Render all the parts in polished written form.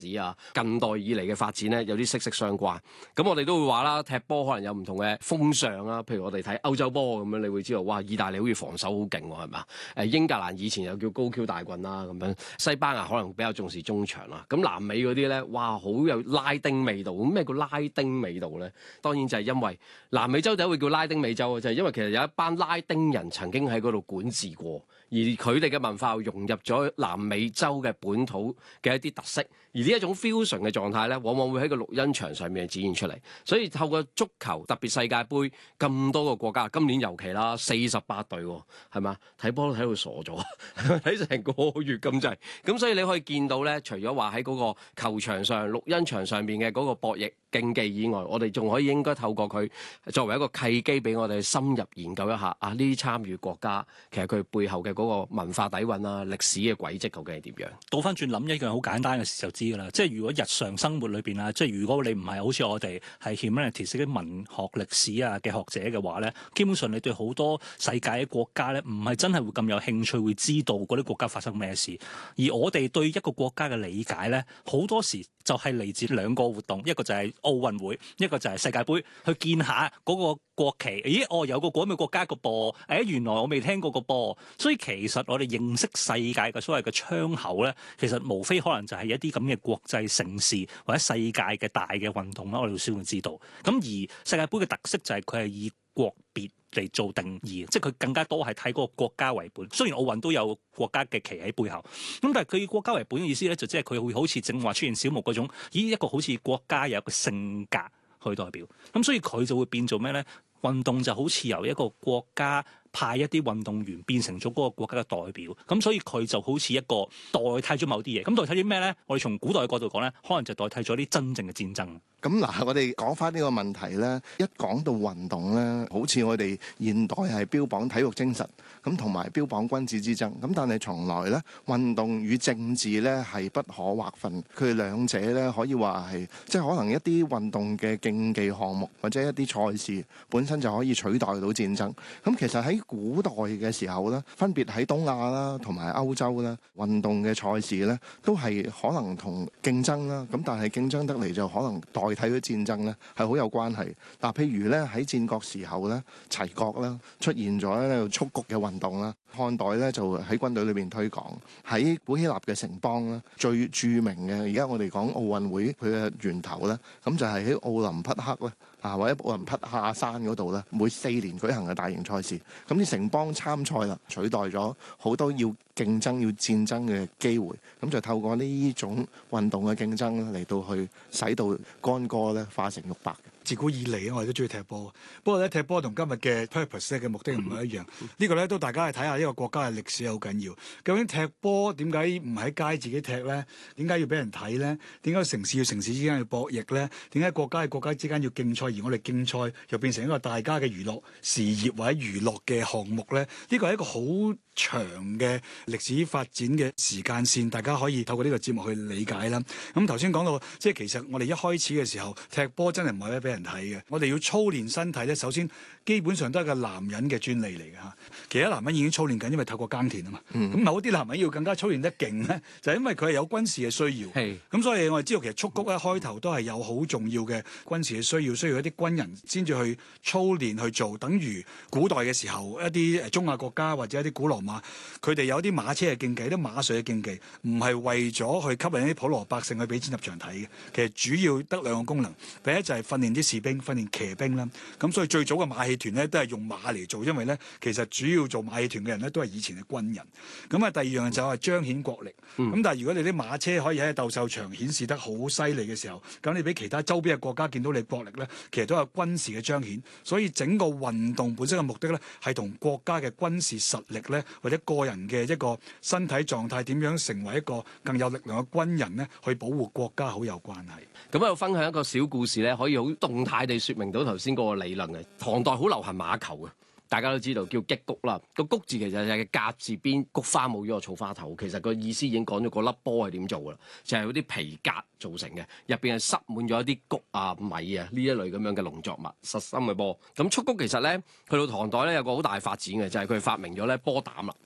啊，近代以嚟嘅發展咧有啲息息相關。咁我哋都會話啦，踢波可能有唔同嘅風尚啊。譬如我哋睇歐洲波咁樣，你會知道哇，意大利好似防守好勁喎，係咪啊？英格蘭以前又叫高 Q 大棍啦咁樣，西班牙可能比較重視中場啦。咁南美嗰啲咧，哇，好有拉丁味道。咁咩叫拉丁味道咧？當然就係因為南美洲就會叫拉丁美洲，就係因為其實有一班拉丁人曾經喺嗰度管治過，而佢哋嘅文化又融入咗南美洲嘅本土嘅一啲特色。而呢一種 fusion 嘅狀態咧，往往會喺個錄音場上面展現出嚟。所以透過足球，特別世界盃咁多個國家，今年尤其啦，48隊喎，係嘛？睇波都睇到傻咗，睇成個月咁滯。咁所以你可以見到咧，除咗話喺嗰個球場上、錄音場上面嘅嗰個博弈競技以外，我哋仲可以應該透過佢作為一個契機，俾我哋深入研究一下啊！呢啲參與國家其實佢背後嘅嗰個文化底蘊啊、歷史嘅軌跡究竟係點樣？ 倒翻轉諗一樣好簡單嘅事就知㗎啦，即係如果日常生活裏邊啊，即係如果你唔係好似我哋係 humanities 啲文學歷史啊嘅學者嘅話咧，基本上你對好多世界嘅國家咧，唔係真係會咁有興趣，會知道嗰啲國家發生咩事。而我哋對一個國家嘅理解咧，好多時就係嚟自兩個活動，一個就係奧運會，一個就係世界盃，去見下嗰個國旗。咦，有個嗰個國家個噃，原來我未聽過個噃。所以其實我哋認識世界嘅所謂嘅窗口咧，其實無非可能就係一啲咁嘅國際盛事或者世界嘅大嘅運動啦，我哋先會知道。咁而世界盃嘅特色就係佢係以國別嚟做定義，即係佢更加多係睇嗰個國家為本。雖然奧運都有國家嘅旗喺背後，咁但係佢以國家為本嘅意思咧，就即係佢會好似正話出現小木嗰種，以一個好似國家有一個性格去代表。咁所以佢就會變做咩咧？運動就好似由一個國家派一啲運動員變成咗嗰個國家嘅代表，咁所以佢就好似一個代替咗某啲嘢。咁代替啲咩咧？我哋從古代嘅角度講咧，可能就代替咗啲真正嘅戰爭。 咁嗱，我哋講翻呢個問題咧，一講到運動咧，好似我哋現代係標榜體育精神，咁同埋標榜君子之爭。咁但係從來咧，運動與政治咧係不可劃分。佢哋兩者咧可以話係，即係可能一啲運動嘅競技項目或者一啲賽事本身就可以取代到戰爭。咁其實喺古代嘅時候咧，分別喺東亞啦同埋歐洲啦，運動嘅賽事咧都係可能同競爭啦。咁但係競爭得嚟就可能代替咗戰爭咧，係好有關係。嗱，譬如咧喺戰國時候咧，齊國啦出現咗咧蹴鞠嘅運動啦，漢代咧就喺軍隊裏邊推廣。喺古希臘嘅城邦咧，最著名嘅而家我哋講奧運會佢嘅源頭咧，咁就係喺奧林匹克咧。或者奧林匹克山嗰度咧，每4年舉行嘅大型賽事，咁啲城邦參賽啦，取代咗好多要競爭、要戰爭嘅機會，咁就透過呢種運動嘅競爭嚟到去使到干戈咧化成玉帛。 自古以嚟我哋都中意踢波，不過咧踢波同今日嘅 purpose 嘅目的唔係一樣。呢個咧都大家係睇下呢個國家嘅歷史好緊要。究竟踢波點解唔喺街自己踢咧？點解要俾人睇咧？點解城市與城市之間要博弈咧？點解國家與國家之間要競賽，而我哋競賽又變成一個大家嘅娛樂事業或者娛樂嘅項目咧？呢個係一個好長嘅歷史發展嘅時間線，大家可以透過呢個節目去理解啦。咁頭先講到，即係其實我哋一開始嘅時候踢波真係唔係俾人睇嘅，我哋要操練身體咧。首先基本上都係個男人嘅專利嚟嘅嚇，其他男人已經操練緊，因為透過耕田啊嘛。咁某啲男人要更加操練得勁咧，就係因為佢係有軍事嘅需要。咁所以我哋知道其實蹴鞠一開頭都係有好重要嘅軍事嘅需要，需要一啲軍人先至去操練去做。等於古代嘅時候一啲中亞國家或者一啲古羅馬，佢哋有啲馬車嘅競技，啲馬術嘅競技，唔係為咗去吸引啲普羅百姓去俾錢入場睇嘅。其實主要得2個功能，第一就係訓練啲士兵、訓練騎兵啦。咁所以最早嘅馬戲團咧都係用馬嚟做，因為咧其實主要做馬戲團嘅人咧都係以前嘅軍人。咁啊，第二樣就係彰顯國力。咁但係如果你啲馬車可以喺鬥獸場顯示得好犀利嘅時候，咁你俾其他周邊嘅國家見到你國力咧，其實都有軍事嘅彰顯。所以整個運動本身嘅目的咧，係同國家嘅軍事實力咧，或者個人嘅一個身體狀態點樣成為一個更有力量嘅軍人咧，去保護國家好有關係。 咁喺度分享一個小故事咧，可以好動態地説明到頭先嗰個理論嘅。唐代好流行馬球嘅，大家都知道叫擊鞠啦。個鞠字其實就係甲字邊菊花冇咗個草花頭，其實個意思已經講咗嗰粒波係點做噶啦，就係嗰啲皮革造成嘅，入邊係塞滿咗一啲穀啊、米啊呢一類咁樣嘅農作物，實心嘅波。咁蹴鞠其實咧去到唐代咧有個好大發展嘅，就係佢發明咗咧波膽啦。咁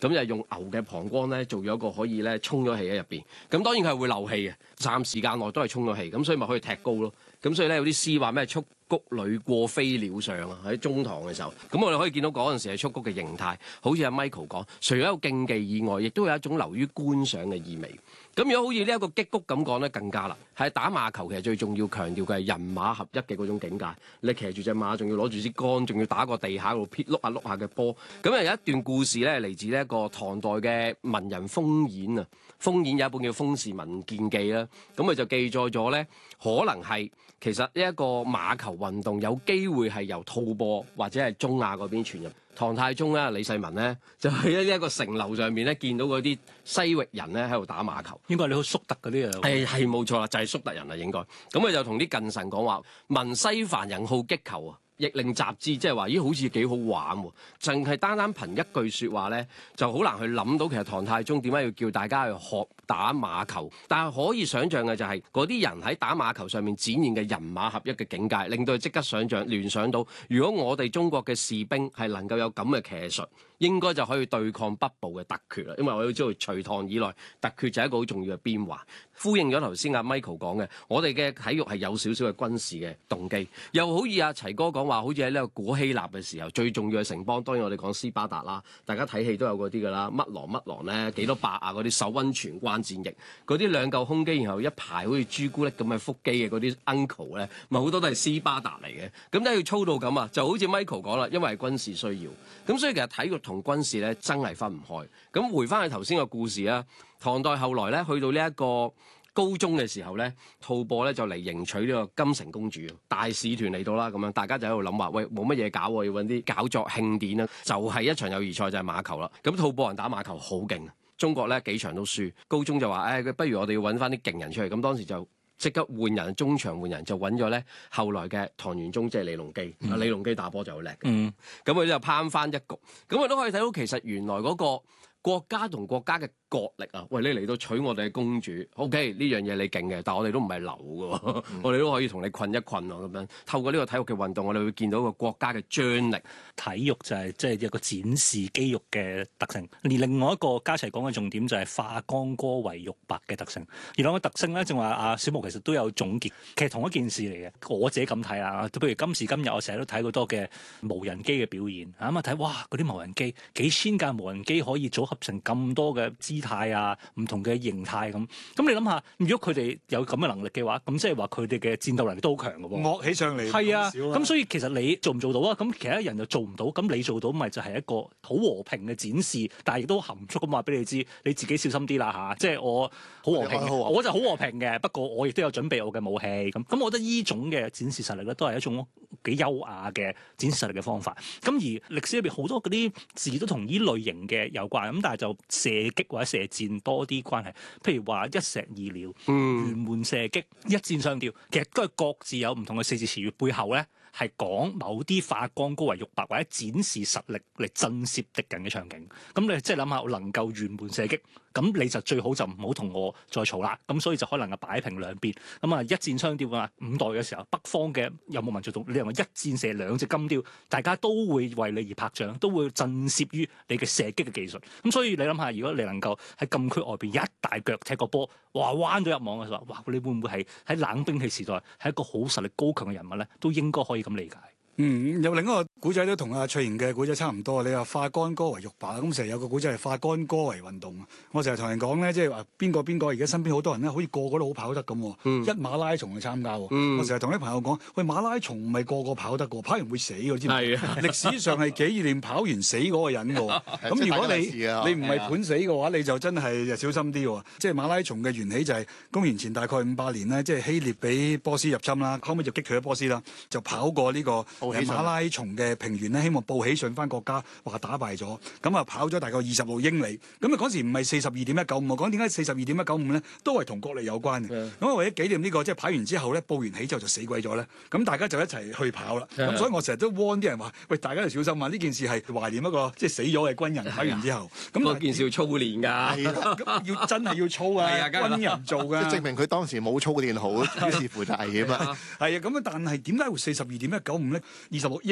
咁就係用牛嘅膀胱咧做咗一個可以咧充咗氣喺入邊。咁當然佢係會漏氣嘅，暫時間內都係充咗氣，咁所以咪可以踢高咯。咁所以咧有啲詩話咩蹴谷屢過飛鳥上啊，喺中堂嘅時候，咁我哋可以見到嗰陣時係蹴谷嘅形態，好似阿 Michael 講，除咗有競技以外，亦都有一種流於觀賞嘅意味。咁如果好似呢一個擊谷咁講咧，更加啦，係打馬球其實最重要強調嘅係人馬合一嘅嗰種境界。你騎住隻馬，仲要攞住支杆，仲要打個地下度撇碌下碌下嘅波。咁有一段故事咧，嚟自呢一個唐代嘅文人風衍啊。風衍有一本叫《風士文見記》啦，咁佢就記載咗咧，可能係其實呢一個馬球運動有機會係由吐蕃或者係中亞嗰邊傳入。唐太宗咧，李世民咧，就喺呢一個城樓上面咧，見到嗰啲西域人咧喺度打馬球。 應該係你去蘇特嗰啲啊？ 係冇錯啦，就係蘇特人啦應該。咁佢就同啲近臣講話，聞西番人好擊球啊！亦令雜誌，即係話咦，好似幾好玩喎！淨係單憑一句説話咧，就好難去諗到其實唐太宗點解要叫大家去學打馬球。但係可以想像嘅就係嗰啲人喺打馬球上面展現嘅人馬合一嘅境界，令到佢即刻聯想到，如果我哋中國嘅士兵係能夠有咁嘅騎術，應該就可以對抗北部嘅突厥啦。因為我要知道隋唐以來突厥就係一個好重要嘅邊環，呼應咗頭先阿 Michael 講嘅，我哋嘅體育係有少少嘅軍事嘅動機，又好似阿齊哥講話，好似喺呢個古希臘嘅時候，最重要嘅城邦，當然我哋講斯巴達啦，大家睇戲都有嗰啲㗎啦，乜郎咧幾多百啊，嗰啲守溫泉關戰役，嗰啲兩嚿胸肌，然後一排好似朱古力咁嘅腹肌嘅嗰啲 uncle 咧，咪好多都係斯巴達嚟嘅，咁都要操到咁啊，就好似 Michael 講啦，因為係軍事需要，咁所以其實體育同軍事咧真係分唔開。咁回翻去頭先個故事啊，唐代後來咧去到呢一個高中嘅時候咧，吐蕃咧就嚟迎娶呢個金城公主，大使團嚟到啦，咁樣大家就喺度諗話，喂，冇乜嘢搞喎，要揾啲搞作慶典啦，就係一場友誼賽就係馬球啦。咁吐蕃人打馬球好勁，中國咧幾場都輸，高中就話，不如我哋要揾翻啲勁人出嚟。咁當時就即刻換人，中場換人就揾咗咧後來嘅唐玄宗，即係李隆基。李隆基打波就好叻嘅，咁佢就攀翻一局。咁我都可以睇到其實原來嗰個國家同國家嘅角力啊！喂，你嚟到娶我哋嘅公主 ，OK 呢樣嘢你勁嘅，但係我哋都唔係流嘅，我哋都可以同你困一困咯咁樣。透過呢個體育嘅運動，我哋會見到個國家嘅張力。 體育就係即係一個展示肌肉嘅特性。而另外一個家齊講嘅重點就係化干戈為玉帛嘅特性。而兩個特性咧，正話阿小毛其實都有總結，其實同一件事嚟嘅。我自己咁睇啊，譬如今時今日我成日都睇好多嘅無人機嘅表現，咁啊睇哇嗰啲無人機幾千架無人機可以組合成咁多嘅姿態啊，唔同嘅形態咁。咁你諗下，如果佢哋有咁嘅能力嘅話，咁即係話佢哋嘅戰鬥能力都好強嘅喎。 惡起上嚟係啊，咁所以其實你做唔做到啊？咁其他人就做唔到，咁你做到咪就係一個好和平嘅展示，但係亦都含蓄咁話俾你知，你自己小心啲啦嚇。即係我好和平，我就好和平嘅，不過我亦都有準備我嘅武器咁。咁我覺得呢種嘅展示實力咧，都係一種幾優雅嘅展示實力嘅方法。咁而歷史裏邊好多嗰啲字都同呢類型嘅有關，咁但係就射擊或者射箭多啲關係。譬如話一石二鳥、轅門射擊、一箭雙雕，其實都係各自有唔同嘅四字詞語，背後咧係講某啲化干戈為玉帛或者展示實力嚟震懾敵人嘅場景。咁你即係諗下，我能夠轅門射擊，咁你就最好就唔好同我再嘈啦。咁所以就可能係擺平兩邊。咁啊一箭雙雕啊，五代嘅時候北方嘅有冇民族動？你認為一箭射兩隻金雕，大家都會為你而拍掌，都會震懾於你嘅射擊嘅技術。咁所以你諗下，如果你能夠喺禁區外邊一大腳踢個波，哇彎咗入網嘅時候，哇你會唔會係喺冷兵器時代係一個好實力高強嘅人物咧？都應該可以咁理解。 有另一個古仔都同阿翠瑩嘅古仔差唔多。你話化干戈為玉帛，咁成日有個古仔係化干戈為運動。我成日同人講咧，即係話邊個而家身邊好多人咧，好似個個都好跑得咁。一馬拉松去參加，我成日同啲朋友講，喂，馬拉松唔係個個跑得嘅，跑完會死嘅，知唔知？歷史上係紀念跑完死嗰個人嘅。咁如果你唔係判死嘅話，你就真係小心啲喎。即係馬拉松嘅緣起就係公元前大概500年咧，即係希臘俾波斯入侵啦，後尾就擊退咗波斯啦，就跑過呢個馬拉松嘅平原咧，希望報喜訊翻國家，話打敗咗，咁啊跑咗大概26英里，咁啊嗰時唔係42.195，我講點解42.195咧，都係同國力有關嘅。咁啊為咗紀念呢個，即係跑完之後咧，報完喜之後就死鬼咗咧，咁大家就一齊去跑啦。咁所以我成日都 warn 啲人話，喂，大家要小心啊！呢件事係懷念一個即係死咗嘅軍人，跑完之後，咁嗰件事要操練㗎， 咁要真係要操啊！軍人做㗎， 即係證明佢當時冇操練好，於是乎就危險啦。 係啊，咁啊，但係點解會42.195咧？26英里唔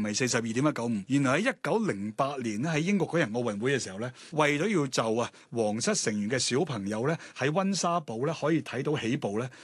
係42.195。原來喺1908年咧喺英國舉行奧運會嘅時候咧，為咗要就皇室成員嘅小朋友咧喺溫莎堡咧可以睇到起步咧，